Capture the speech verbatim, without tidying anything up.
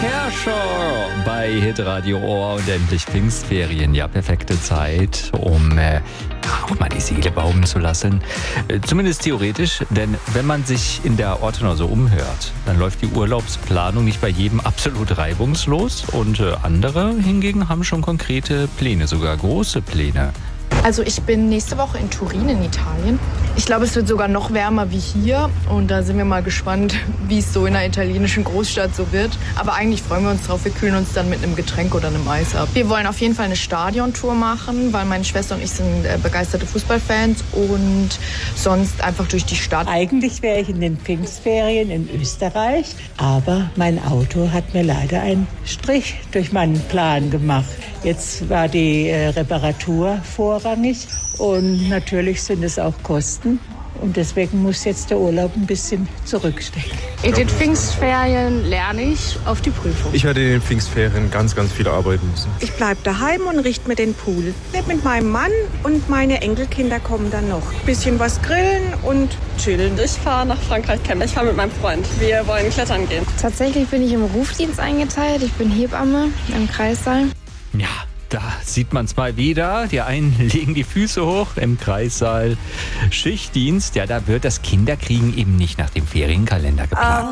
Kershaw bei Hitradio Ohr und endlich Pfingstferien. Ja, perfekte Zeit, um äh, auch mal die Seele baumeln zu lassen. Äh, zumindest theoretisch, denn wenn man sich in der Ortenau so umhört, dann läuft die Urlaubsplanung nicht bei jedem absolut reibungslos und äh, andere hingegen haben schon konkrete Pläne, sogar große Pläne. Also ich bin nächste Woche in Turin in Italien. Ich glaube, es wird sogar noch wärmer wie hier und da sind wir mal gespannt, wie es so in einer italienischen Großstadt so wird. Aber eigentlich freuen wir uns drauf, wir kühlen uns dann mit einem Getränk oder einem Eis ab. Wir wollen auf jeden Fall eine Stadiontour machen, weil meine Schwester und ich sind begeisterte Fußballfans und sonst einfach durch die Stadt. Eigentlich wäre ich in den Pfingstferien in Österreich, aber mein Auto hat mir leider einen Strich durch meinen Plan gemacht. Jetzt war die äh, Reparatur vorrangig und natürlich sind es auch Kosten. Und deswegen muss jetzt der Urlaub ein bisschen zurückstecken. In den Pfingstferien lerne ich auf die Prüfung. Ich werde in den Pfingstferien ganz, ganz viel arbeiten müssen. Ich bleibe daheim und richte mir den Pool. Ich lebe mit meinem Mann und meine Enkelkinder kommen dann noch. Bisschen was grillen und chillen. Ich fahre nach Frankreich campen. Ich fahre mit meinem Freund. Wir wollen klettern gehen. Tatsächlich bin ich im Rufdienst eingeteilt. Ich bin Hebamme im Kreissaal. Ja, da sieht man es mal wieder. Die einen legen die Füße hoch im Kreissaal. Schichtdienst, ja, da wird das Kinderkriegen eben nicht nach dem Ferienkalender geplant.